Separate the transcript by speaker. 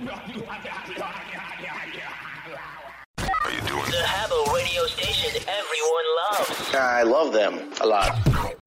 Speaker 1: Are you doing
Speaker 2: The Habbo radio station everyone loves.
Speaker 3: I love them a lot.